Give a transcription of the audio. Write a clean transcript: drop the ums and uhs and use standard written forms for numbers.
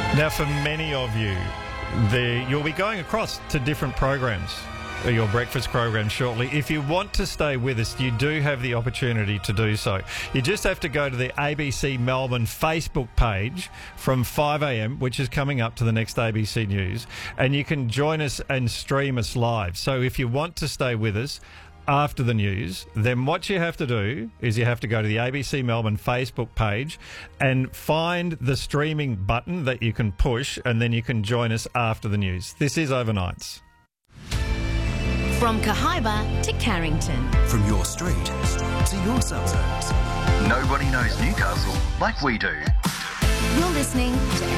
Now, for many of you, you'll be going across to different programs, your breakfast program shortly. If you want to stay with us, you do have the opportunity to do so. You just have to go to the ABC Melbourne Facebook page from 5 a.m, which is coming up to the next ABC News, and you can join us and stream us live. So if you want to stay with us after the news, then what you have to do is you have to go to the ABC Melbourne Facebook page and find the streaming button that you can push, and then you can join us after the news. This is Overnights. From Cahaiba to Carrington. From your street to your suburbs. Nobody knows Newcastle like we do. You're listening to